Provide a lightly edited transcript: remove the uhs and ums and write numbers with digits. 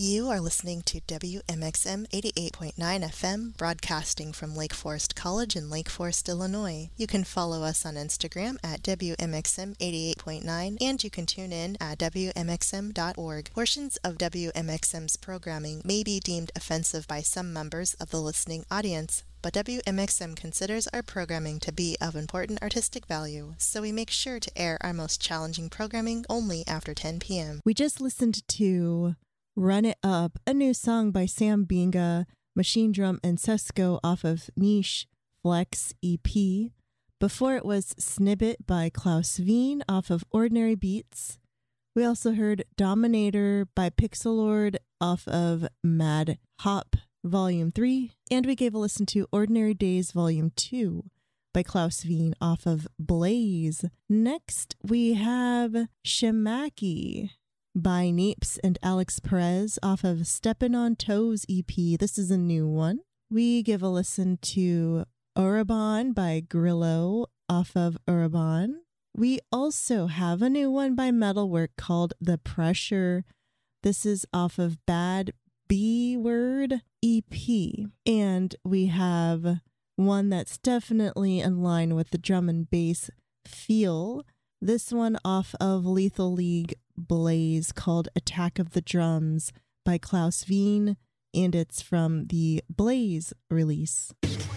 You are listening to WMXM 88.9 FM, broadcasting from Lake Forest College in Lake Forest, Illinois. You can follow us on Instagram at WMXM 88.9, and you can tune in at WMXM.org. Portions of WMXM's programming may be deemed offensive by some members of the listening audience, but WMXM considers our programming to be of important artistic value, so we make sure to air our most challenging programming only after 10 p.m. We just listened to Run It Up, a new song by Sam Binga, Machine Drum, and Sesko off of Niche Flex EP. Before it was Snippet by Klaus Wien off of Ordinary Beats. We also heard Dominator by Pixelord off of Mad Hop Volume 3, and we gave a listen to Ordinary Days Volume 2 by Klaus Wien off of Blaze. Next, we have Shemaki by Neeps and Alex Perez off of Steppin' on Toes EP. This is a new one. We give a listen to Urabon by Grillo off of Urabon. We also have a new one by Metalwork called The Pressure. This is off of Bad B-Word EP. And we have one that's definitely in line with the drum and bass feel. This one off of Lethal League Blaze called Attack of the Drums by Klaus Wien, and it's from the Blaze release.